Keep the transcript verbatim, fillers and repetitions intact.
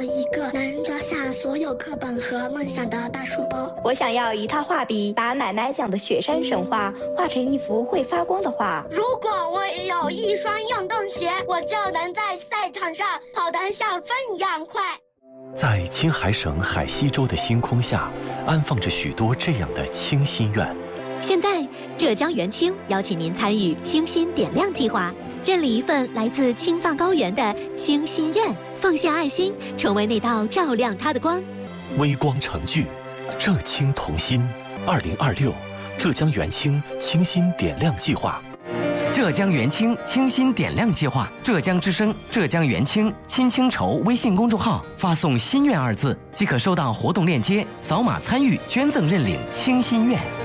一个能装下所有课本和梦想的大书包。 我想要一套画笔，把奶奶讲的雪山神话画成一幅会发光的画。 如果我有一双运动鞋，我就能在赛场上跑得像风一样快。 在青海省海西州的星空下，安放着许多这样的清心愿。 现在，浙江元清邀请您参与清心点亮计划，认领一份来自青藏高原的清心愿，奉献爱心，成为那道照亮它的光。 微光成炬，浙青同心。二零二六，浙江元清清心点亮计划。 浙江元清清心点亮计划，浙江之声、浙江元清亲清筹微信公众号发送“心愿”二字，即可收到活动链接，扫码参与捐赠认领清心愿。